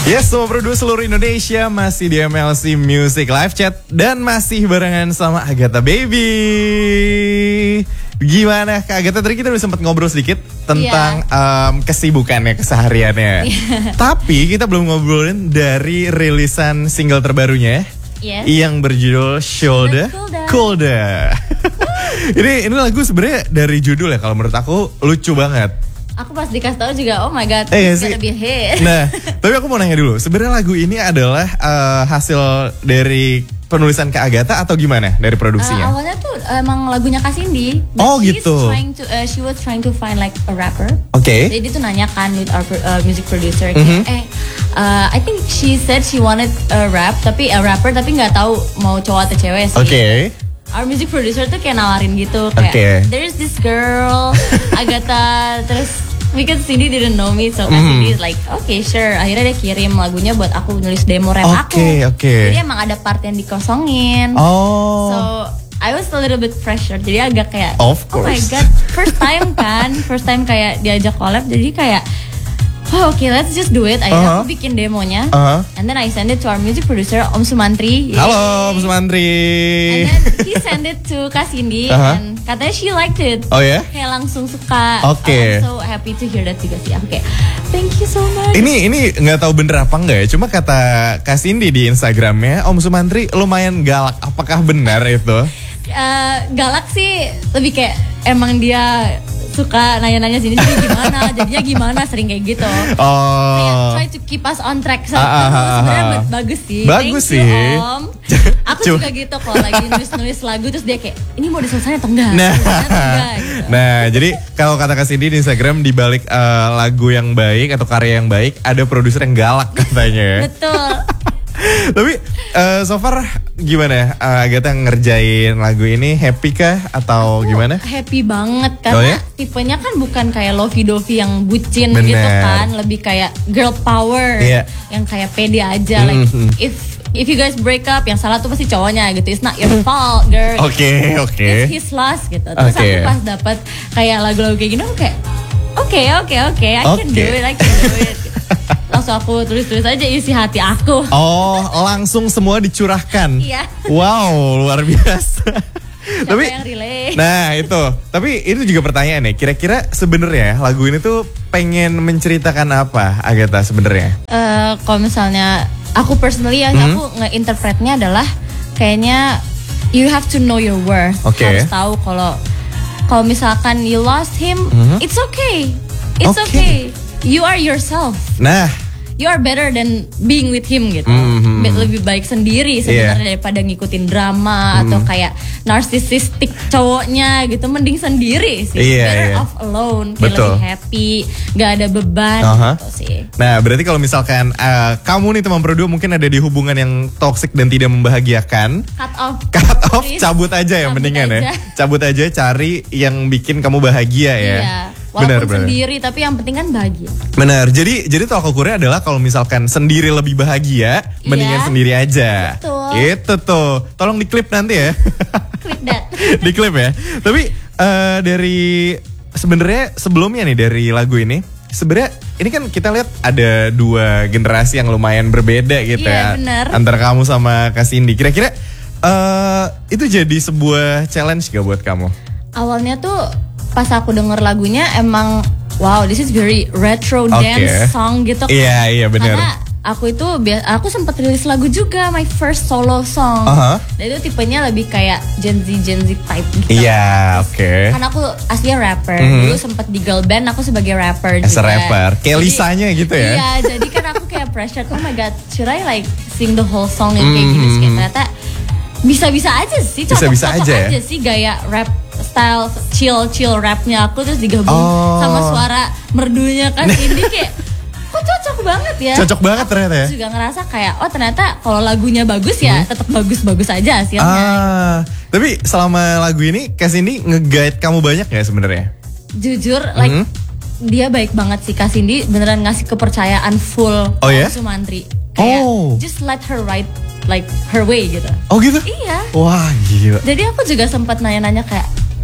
Yes, semua produser seluruh Indonesia masih di MLC Music Live Chat dan masih barengan sama Agatha Baby. Gimana Kak Agatha, tadi kita udah sempat ngobrol sedikit tentang kesibukannya, kesehariannya. Tapi kita belum ngobrolin dari rilisan single terbarunya yang berjudul Shoulda Colda. Ini lagu sebenarnya dari judul ya, kalau menurut aku lucu banget. Aku pas dikasih tahu juga, oh my god, it's gonna be a hit. Nah, tapi aku mau nanya dulu, sebenarnya lagu ini adalah hasil dari penulisan Kak Agatha atau gimana dari produksinya? Awalnya tuh emang lagunya Kak Cindy. Oh gitu. She was trying to find like a rapper. Oke. Jadi dia tuh nanyakan with our music producer, I think she said she wanted a rapper tapi nggak tahu mau cowok atau cewek sih. Oke. Our music producer tuh kayak nawarin gitu kayak there's this girl Agatha, terus because Cindy didn't know me, so Cindy is like okay sure. Akhirnya dia kirim lagunya buat aku nulis demo rap aku. Jadi emang ada part yang dikosongin. So I was a little bit pressure. Jadi agak kayak oh my god, first time kayak diajak collab, jadi kayak okay, let's just do it. Akhirnya aku bikin demonya, and then I send it to our music producer Om Sumantri. Halo Om Sumantri. And then he send it to Kak Cindy, and katanya she liked it. Oh ya? Kayak langsung suka. Oke. I'm so happy to hear that juga sih. Aku kayak thank you so much. Ini nggak tahu bener apa enggak ya? Cuma kata Kak Cindy di Instagramnya, Om Sumantri lumayan galak. Apakah benar itu? Galak sih, lebih kayak emang dia suka nanya-nanya sini jadinya gimana sering kayak gitu. Kayak try to keep us on track. Sebenarnya bagus sih. Bagus Thank sih. you, Om. Aku juga gitu kalau lagi nulis lagu terus dia kayak ini mau diselesain atau enggak? Gitu. Nah, jadi kalau kata Kak Cindy di Instagram, di balik lagu yang baik atau karya yang baik ada produser yang galak katanya. Betul. Tapi so far gimana Agatha ngerjain lagu ini, happy kah atau gimana? Happy banget karena tipenya kan bukan kayak lovey-dovey yang bucin gitu kan, lebih kayak girl power yang kayak pede aja. Like if you guys break up, yang salah tuh pasti cowoknya gitu. It's not your fault, girl. Oke. It's his loss gitu. Terus aku pas dapat kayak lagu-lagu kayak gini, aku kayak oke, I can do it gitu. Langsung aku tulis aja isi hati aku. Langsung semua dicurahkan. Iya. Wow, luar biasa. Siapa yang relate? Nah itu, tapi itu juga pertanyaan nih. Kira-kira sebenarnya lagu ini tuh pengen menceritakan apa, Agatha sebenarnya? Kalau misalnya aku personally aku nge-interpretnya adalah kayaknya you have to know your worth. Harus tahu kalau misalkan you lost him, it's okay. It's okay. You are yourself. Nah, you are better than being with him gitu. Lebih baik sendiri sebenarnya daripada ngikutin drama atau kayak narcissistic cowoknya gitu. Mending sendiri sih. Better off alone. Kayak lebih happy, gak ada beban gitu sih. Nah, berarti kalau misalkan kamu nih teman berdua mungkin ada di hubungan yang toksik dan tidak membahagiakan, cut off, cabut aja ya mendingan ya. Cabut aja, cari yang bikin kamu bahagia ya. Walaupun sendiri, tapi yang penting kan bahagia. Benar. Jadi tolak ukurnya adalah kalau misalkan sendiri lebih bahagia, mendingan sendiri aja. Betul. Itu tuh. Tolong diklip nanti ya. Clip that. Diklip ya. Tapi dari sebenarnya sebelumnya nih dari lagu ini, sebenarnya ini kan kita lihat ada dua generasi yang lumayan berbeda gitu ya. Bener. Antara kamu sama Kak Cindy. Kira-kira itu jadi sebuah challenge gak buat kamu? Awalnya tuh pas aku denger lagunya emang wow, this is very retro dance song gitu kan. Iya benar. Karena aku sempat rilis lagu juga, my first solo song. Dan itu tipenya lebih kayak Gen Z type gitu. Iya, Karena aku aslinya rapper. Dulu sempat di girl band, aku sebagai rapper juga. As a rapper, kayak Lisanya gitu ya. Iya, jadi kan aku kayak pressure, oh my god, should I like sing the whole song yang kayak gini sih? Ternyata bisa-bisa aja sih, cocok aja sih gaya rap style chill rapnya aku, terus digabung sama suara merdunya kan Cindy kayak kok cocok banget ya. Cocok banget ternyata ya. Aku juga ngerasa kayak ternyata kalau lagunya bagus ya tetap bagus-bagus aja hasilnya. Tapi selama lagu ini Kak Cindy nge-guide kamu banyak ya sebenarnya? Jujur like dia baik banget sih Kak Cindy, beneran ngasih kepercayaan full Sumantri. Kayak just let her write like her way gitu. Oh gitu? Iya. Wah gila. Jadi aku juga sempat nanya-nanya kayak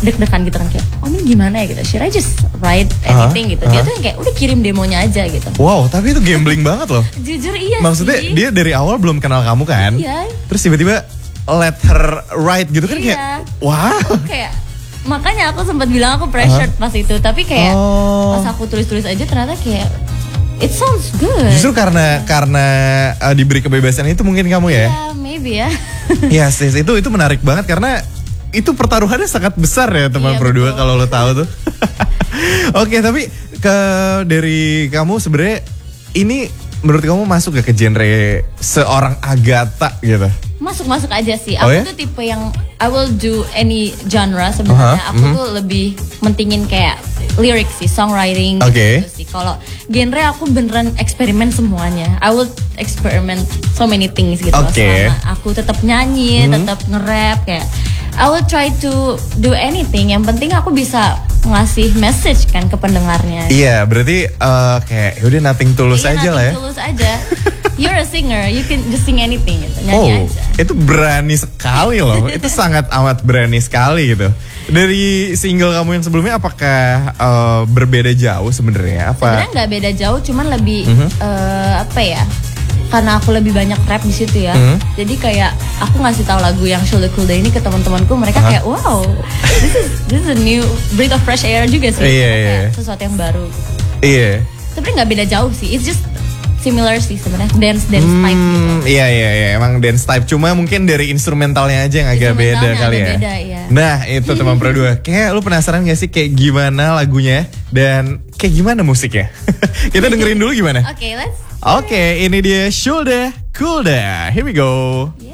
deg-degan gitu kan kayak, oh ini gimana ya gitu, should I just write anything gitu. Dia tuh yang kayak udah kirim demonya aja gitu. Wow, tapi itu gambling banget loh. Jujur iya. Maksudnya sih. dia dari awal belum kenal kamu kan? Iya. Terus tiba-tiba let her write gitu kan kayak, wow. Kayak makanya aku sempat bilang aku pressured pas itu, tapi kayak pas aku tulis-tulis aja ternyata kayak it sounds good. Justru karena diberi kebebasan itu mungkin kamu ya? Iya, maybe ya. Iya sis, itu menarik banget karena itu pertaruhannya sangat besar ya teman Pro 2 kalau lo tahu tuh. Oke, tapi dari kamu sebenarnya ini menurut kamu masuk gak ke genre seorang Agatha gitu? Masuk aja sih. Aku tuh tipe yang I will do any genre sebenarnya. Aku tuh lebih mentingin kayak lirik sih, songwriting gitu sih. Kalau genre aku beneran eksperimen semuanya. I will experiment so many things gitu. Selama aku tetap nyanyi, tetap nge-rap kayak I will try to do anything. Yang penting aku bisa ngasih message kan ke pendengarnya. Iya, berarti kayak yaudah nothing tulus aja lah ya. Tulus aja. You're a singer, you can just sing anything gitu, nyanyi aja. Itu berani sekali loh. Itu sangat amat berani sekali gitu. Dari single kamu yang sebelumnya apakah berbeda jauh sebenarnya? Sebenarnya nggak beda jauh, cuman lebih apa ya? Karena aku lebih banyak rap di situ ya. Jadi kayak aku ngasih tahu lagu yang Shoulda Coolda ini ke teman-temanku, mereka kayak wow, this is a new breath of fresh air juga sih. Kayak sesuatu yang baru. Iya. Sebenarnya nggak beda jauh sih. It's just similar sih sebenarnya, dance type gitu. Iya, emang dance type, cuma mungkin dari instrumentalnya aja yang agak beda kali ya. Beda, iya. Nah, itu teman Pro 2. Kayak lu penasaran gak sih kayak gimana lagunya dan kayak gimana musiknya? Kita dengerin dulu gimana? Oke, Oke, ini dia Shoulda Coolda. Here we go.